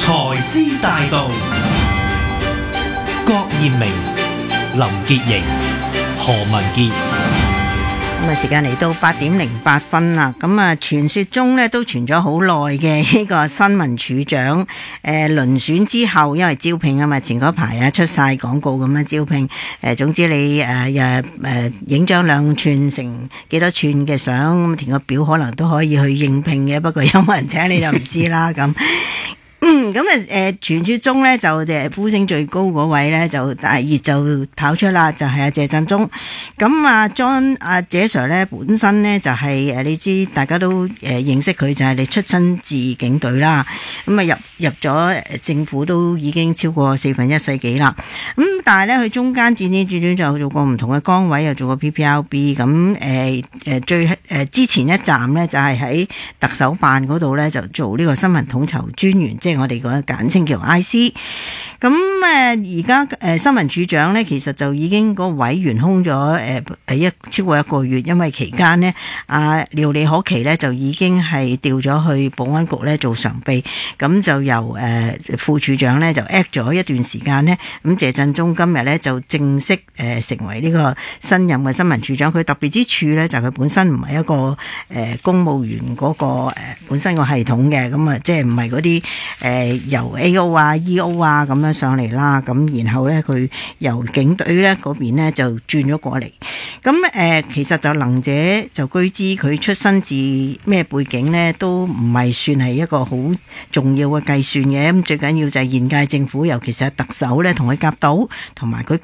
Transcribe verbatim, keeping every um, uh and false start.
財資大道，郭艷明、林潔瑩、何文傑。 咁啊，時間嚟到八點零八分啦。咁啊，傳說中咧都傳咗好耐嘅呢個新聞處長，誒、呃、輪選之後，因為招聘啊嘛，前嗰排啊出晒廣告咁樣招聘。誒、呃，總之你誒誒誒影張兩寸乘幾多寸嘅相，咁填個表可能都可以去應聘嘅。不過有冇人請你就唔知啦。咁。嗯，咁啊，誒，傳說中咧就誒呼聲最高嗰位咧就大熱就跑出啦，就係阿謝振中。咁啊 John 阿謝 Sir 咧本身咧就係誒你知大家都誒認識佢就係你出身自警隊啦。咁啊入入咗政府都已經超過四分一世紀啦。咁但係咧佢中間轉轉轉轉就做過唔同嘅崗位，又做過 P P R B。咁誒誒最誒之前一站咧就係喺特首辦嗰度咧就做呢個新聞統籌專員。即係我哋個簡稱叫 I C， 咁誒而家誒新聞處長咧，其實就已經個位懸空咗誒誒一超過一個月，因為期間呢，阿廖李可琪咧就已經係調咗去保安局咧做常秘，咁就由誒、呃、副處長咧就 act 咗一段時間呢。咁謝振中今日咧就正式誒、呃、成為呢個新任嘅新聞處長。佢特別之處咧就佢、是、本身唔係一個誒、呃、公務員嗰、那個誒、呃、本身個系統嘅，咁啊即係唔係嗰啲。誒、呃、由 A O 啊 E O 啊咁樣上嚟啦，咁然後咧佢由警隊咧嗰邊咧就轉咗過嚟。咁誒、呃、其實就能者就據知佢出身自咩背景咧，都唔係算係一個好重要嘅計算嘅。咁最緊要就係現屆政府，尤其是係特首咧同佢夾到，同埋佢